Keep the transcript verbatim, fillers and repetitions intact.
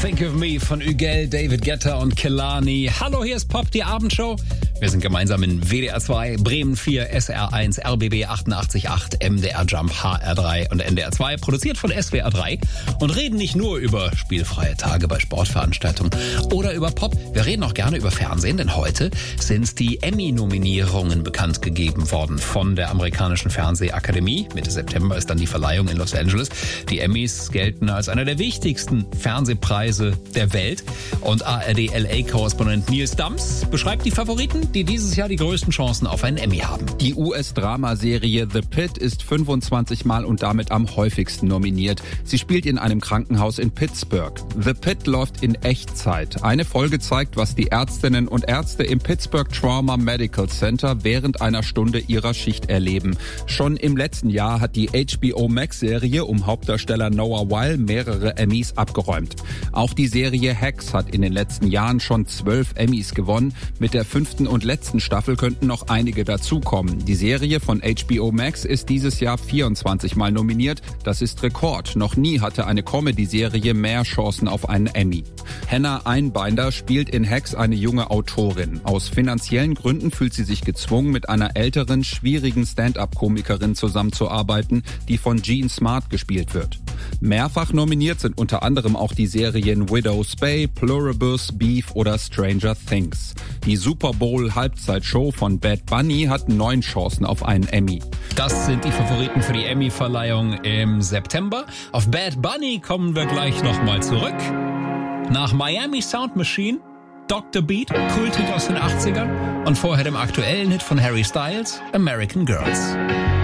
Think of Me von Ügel, David Guetta und Kehlani. Hallo, hier ist Pop, die Abendshow. Wir sind gemeinsam in W D R zwei, Bremen vier, S R eins, R B B achtundachtzig Komma acht, M D R Jump, H R drei und N D R zwei. Produziert von S W R drei und reden nicht nur über spielfreie Tage bei Sportveranstaltungen oder über Pop. Wir reden auch gerne über Fernsehen, denn heute sind die Emmy-Nominierungen bekannt gegeben worden von der amerikanischen Fernsehakademie. Mitte September ist dann die Verleihung in Los Angeles. Die Emmys gelten als einer der wichtigsten Fernsehpreise der Welt. Und A R D-L A-Korrespondent Nils Dams beschreibt die Favoriten, die dieses Jahr die größten Chancen auf einen Emmy haben. Die U S-Dramaserie The Pitt ist fünfundzwanzig Mal und damit am häufigsten nominiert. Sie spielt in einem Krankenhaus in Pittsburgh. The Pitt läuft in Echtzeit. Eine Folge zeigt, was die Ärztinnen und Ärzte im Pittsburgh Trauma Medical Center während einer Stunde ihrer Schicht erleben. Schon im letzten Jahr hat die H B O Max-Serie um Hauptdarsteller Noah Wyle mehrere Emmys abgeräumt. Auch die Serie Hacks hat in den letzten Jahren schon zwölf Emmys gewonnen. Mit der fünften und letzten Staffel könnten noch einige dazukommen. Die Serie von H B O Max ist dieses Jahr vierundzwanzig Mal nominiert. Das ist Rekord. Noch nie hatte eine Comedy-Serie mehr Chancen auf einen Emmy. Hannah Einbinder spielt in Hacks eine junge Autorin. Aus finanziellen Gründen fühlt sie sich gezwungen, mit einer älteren, schwierigen Stand-up-Komikerin zusammenzuarbeiten, die von Jean Smart gespielt wird. Mehrfach nominiert sind unter anderem auch die Serien Widow's Bay, Pluribus, Beef oder Stranger Things. Die Super Bowl-Halbzeitshow von Bad Bunny hat neun Chancen auf einen Emmy. Das sind die Favoriten für die Emmy-Verleihung im September. Auf Bad Bunny kommen wir gleich nochmal zurück. Nach Miami Sound Machine, Doktor Beat, Kulthit aus den achtzigern und vorher dem aktuellen Hit von Harry Styles, American Girls.